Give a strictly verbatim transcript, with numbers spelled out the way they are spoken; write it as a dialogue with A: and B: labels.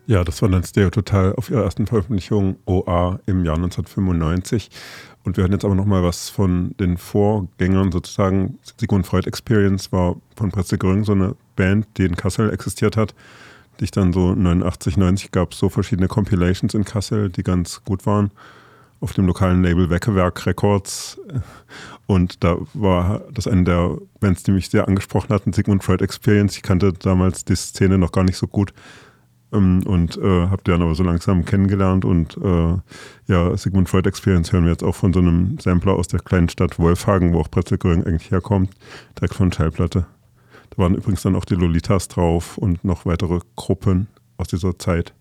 A: Ja, das war dann Stereo Total auf ihrer ersten Veröffentlichung O A im Jahr neunzehnhundertfünfundneunzig. Und wir hören jetzt aber nochmal was von den Vorgängern sozusagen. Sigmund Freud Experience war von Pretzel Gröng so eine Band, die in Kassel existiert hat. Die ich dann so neunundachtzig, neunzig gab es so verschiedene Compilations in Kassel, die ganz gut waren. Auf dem lokalen Label Weckewerk Records. Und da war das eine der Bands, die mich sehr angesprochen hatten, Sigmund Freud Experience. Ich kannte damals die Szene noch gar nicht so gut. Und äh, habe die dann aber so langsam kennengelernt und äh, ja, Sigmund Freud Experience hören wir jetzt auch von so einem Sampler aus der kleinen Stadt Wolfhagen, wo auch Pretzel Gröng eigentlich herkommt, direkt von Schallplatte. Da waren übrigens dann auch die Lolitas drauf und noch weitere Gruppen aus dieser Zeit.